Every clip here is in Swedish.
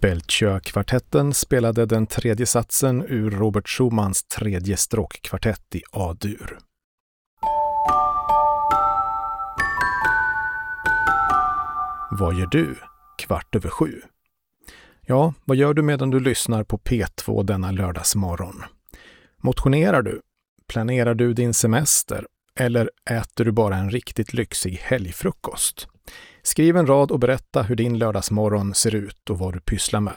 Beltjö-kvartetten spelade den tredje satsen ur Robert Schumans tredje stråkkvartett i A-dur. Vad gör du? 6:15. Ja, vad gör du medan du lyssnar på P2 denna lördagsmorgon? Motionerar du? Planerar du din semester? Eller äter du bara en riktigt lyxig helgfrukost? Skriv en rad och berätta hur din lördagsmorgon ser ut och vad du pysslar med.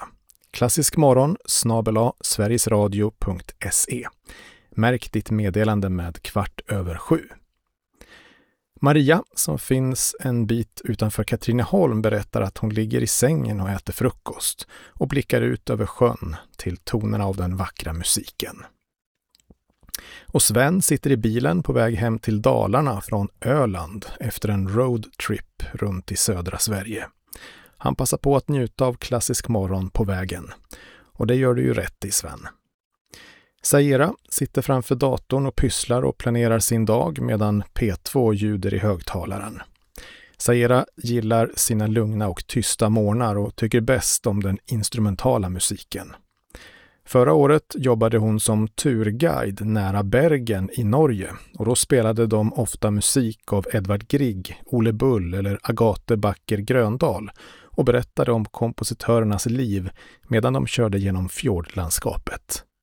klassiskmorgon@sverigesradio.se. Märk ditt meddelande med 6:15. Maria, som finns en bit utanför Katrineholm, berättar att hon ligger i sängen och äter frukost och blickar ut över sjön till tonerna av den vackra musiken. Och Sven sitter i bilen på väg hem till Dalarna från Öland efter en roadtrip runt i södra Sverige. Han passar på att njuta av klassisk morgon på vägen. Och det gör du ju rätt i, Sven. Saira sitter framför datorn och pysslar och planerar sin dag medan P2 ljuder i högtalaren. Saira gillar sina lugna och tysta morgnar och tycker bäst om den instrumentala musiken. Förra året jobbade hon som turguide nära Bergen i Norge och då spelade de ofta musik av Edvard Grieg, Ole Bull eller Agathe Backer Gröndal och berättade om kompositörernas liv medan de körde genom fjordlandskapet.